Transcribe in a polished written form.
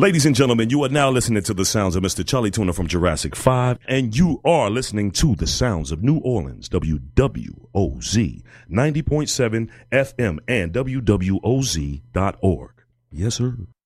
Ladies and gentlemen, you are now listening to the sounds of Mr. Charlie Tuna from Jurassic 5, and you are listening to the sounds of New Orleans, WWOZ 90.7 FM and WWOZ.org. Yes, sir.